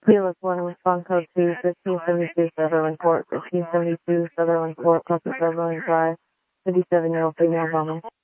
Clearless 1, response code 2, 1572 Sutherland Court, 1572 Sutherland Court, Texas Sutherland Drive, 57-year-old female woman.